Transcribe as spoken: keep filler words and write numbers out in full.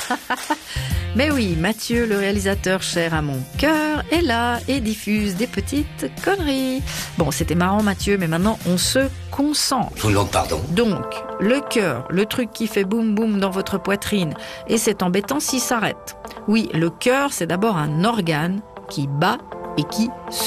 Mais oui, Mathieu, le réalisateur cher à mon cœur, est là et diffuse des petites conneries. Bon, c'était marrant Mathieu, mais maintenant on se concentre. Je vous demande pardon. Donc, le cœur, le truc qui fait boum boum dans votre poitrine, et c'est embêtant s'il s'arrête. Oui, le cœur, c'est d'abord un organe qui bat et qui